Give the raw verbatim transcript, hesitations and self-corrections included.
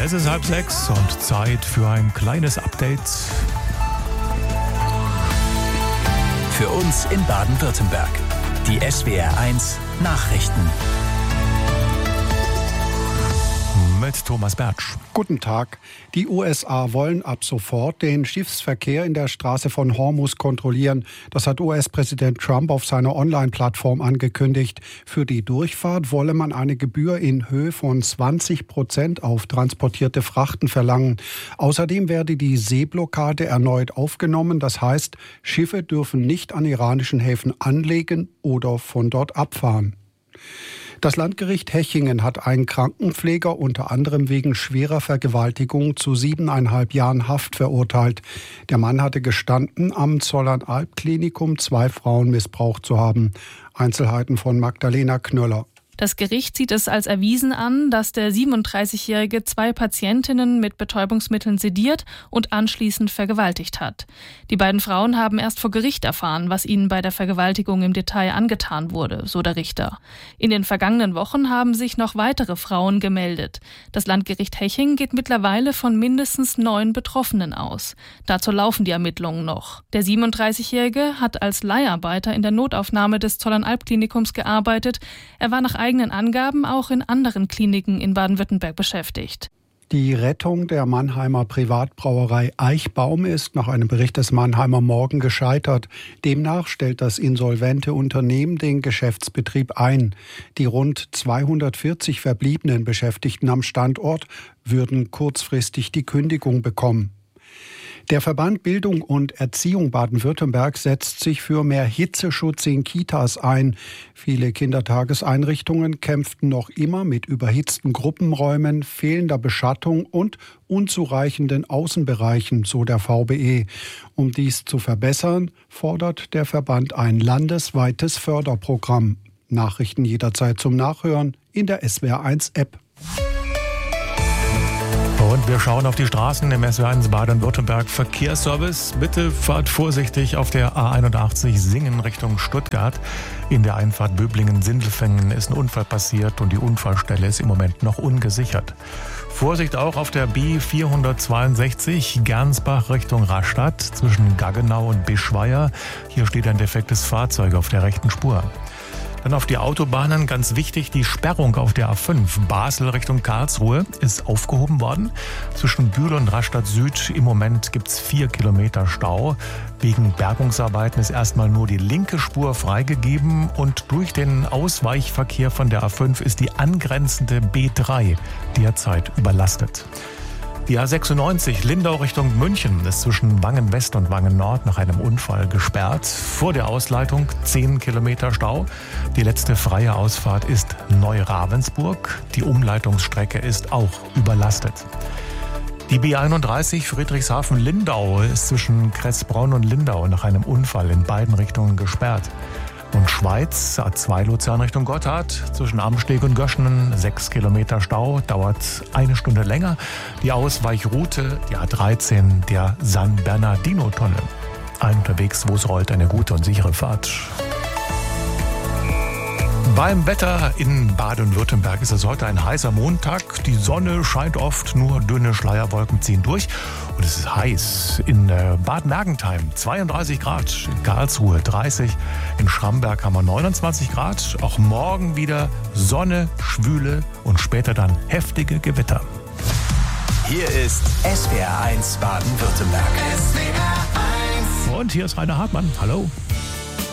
Es ist halb sechs und Zeit für ein kleines Update. Für uns in Baden-Württemberg. Die S W R eins Nachrichten. Mit Thomas Bertsch. Guten Tag. Die U S A wollen ab sofort den Schiffsverkehr in der Straße von Hormuz kontrollieren. Das hat U S-Präsident Trump auf seiner Online-Plattform angekündigt. Für die Durchfahrt wolle man eine Gebühr in Höhe von zwanzig Prozent auf transportierte Frachten verlangen. Außerdem werde die Seeblockade erneut aufgenommen. Das heißt, Schiffe dürfen nicht an iranischen Häfen anlegen oder von dort abfahren. Das Landgericht Hechingen hat einen Krankenpfleger unter anderem wegen schwerer Vergewaltigung zu siebeneinhalb Jahren Haft verurteilt. Der Mann hatte gestanden, am Zollernalb-Klinikum zwei Frauen missbraucht zu haben. Einzelheiten von Magdalena Knöller. Das Gericht sieht es als erwiesen an, dass der siebenunddreißigjährige zwei Patientinnen mit Betäubungsmitteln sediert und anschließend vergewaltigt hat. Die beiden Frauen haben erst vor Gericht erfahren, was ihnen bei der Vergewaltigung im Detail angetan wurde, so der Richter. In den vergangenen Wochen haben sich noch weitere Frauen gemeldet. Das Landgericht Hechingen geht mittlerweile von mindestens neun Betroffenen aus. Dazu laufen die Ermittlungen noch. Der siebenunddreißigjährige hat als Leiharbeiter in der Notaufnahme des Zollernalb-Klinikums gearbeitet. Er war nach eigenen Angaben auch in anderen Kliniken in Baden-Württemberg beschäftigt. Die Rettung der Mannheimer Privatbrauerei Eichbaum ist nach einem Bericht des Mannheimer Morgen gescheitert. Demnach stellt das insolvente Unternehmen den Geschäftsbetrieb ein. Die rund zweihundertvierzig verbliebenen Beschäftigten am Standort würden kurzfristig die Kündigung bekommen. Der Verband Bildung und Erziehung Baden-Württemberg setzt sich für mehr Hitzeschutz in Kitas ein. Viele Kindertageseinrichtungen kämpften noch immer mit überhitzten Gruppenräumen, fehlender Beschattung und unzureichenden Außenbereichen, so der V B E. Um dies zu verbessern, fordert der Verband ein landesweites Förderprogramm. Nachrichten jederzeit zum Nachhören in der S W R eins App. Und wir schauen auf die Straßen im S W R eins Baden-Württemberg Verkehrsservice. Bitte fahrt vorsichtig auf der A einundachtzig Singen Richtung Stuttgart. In der Einfahrt Böblingen-Sindelfingen ist ein Unfall passiert und die Unfallstelle ist im Moment noch ungesichert. Vorsicht auch auf der B vierhundertzweiundsechzig Gernsbach Richtung Rastatt zwischen Gaggenau und Bischweier. Hier steht ein defektes Fahrzeug auf der rechten Spur. Dann auf die Autobahnen, ganz wichtig, die Sperrung auf der A fünf Basel Richtung Karlsruhe ist aufgehoben worden. Zwischen Bühl und Rastatt Süd im Moment gibt es vier Kilometer Stau. Wegen Bergungsarbeiten ist erstmal nur die linke Spur freigegeben und durch den Ausweichverkehr von der A fünf ist die angrenzende B drei derzeit überlastet. Die A sechsundneunzig Lindau Richtung München ist zwischen Wangen West und Wangen Nord nach einem Unfall gesperrt. Vor der Ausleitung zehn Kilometer Stau. Die letzte freie Ausfahrt ist Neu-Ravensburg. Die Umleitungsstrecke ist auch überlastet. Die B einunddreißig Friedrichshafen-Lindau ist zwischen Kressbronn und Lindau nach einem Unfall in beiden Richtungen gesperrt. Und Schweiz, A zwei Luzern Richtung Gotthard, zwischen Amsteg und Göschenen, sechs Kilometer Stau, dauert eine Stunde länger. Die Ausweichroute, die A dreizehn, der San Bernardino-Tunnel. Allen unterwegs, wo es rollt, eine gute und sichere Fahrt. Beim Wetter in Baden-Württemberg ist es heute ein heißer Montag. Die Sonne scheint oft, nur dünne Schleierwolken ziehen durch. Und es ist heiß. In Bad Mergentheim zweiunddreißig Grad, in Karlsruhe dreißig, in Schramberg haben wir neunundzwanzig Grad. Auch morgen wieder Sonne, Schwüle und später dann heftige Gewitter. Hier ist S W R eins Baden-Württemberg. Und hier ist Rainer Hartmann. Hallo.